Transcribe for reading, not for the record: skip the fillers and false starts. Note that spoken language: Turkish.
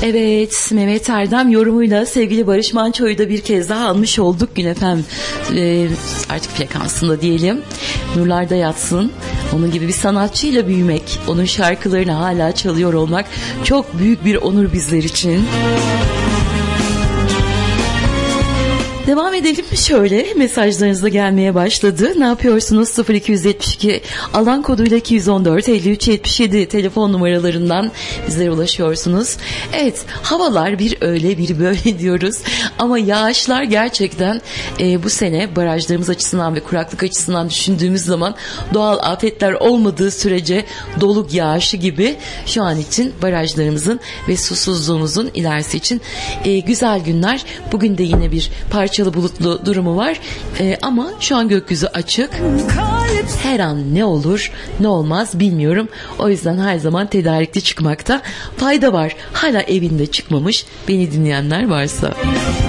Evet, Mehmet Erdem yorumuyla sevgili Barış Manço'yu da bir kez daha almış olduk Gün FM artık frekansında diyelim. Nurlarda yatsın. Onun gibi bir sanatçıyla büyümek, onun şarkılarını hala çalıyor olmak çok büyük bir onur bizler için. Devam edelim şöyle, mesajlarınız da gelmeye başladı. Ne yapıyorsunuz? 0272 alan koduyla 214 53 77 telefon numaralarından bizlere ulaşıyorsunuz. Evet, havalar bir öyle bir böyle diyoruz ama yağışlar gerçekten bu sene barajlarımız açısından ve kuraklık açısından düşündüğümüz zaman doğal afetler olmadığı sürece doluk yağışı gibi şu an için barajlarımızın ve susuzluğumuzun ilerisi için güzel günler. Bugün de yine bir parçalı bulutlu durumu var ama şu an gökyüzü açık. Her an ne olur ne olmaz bilmiyorum. O yüzden her zaman tedarikli çıkmakta fayda var. Hala evinde çıkmamış beni dinleyenler varsa.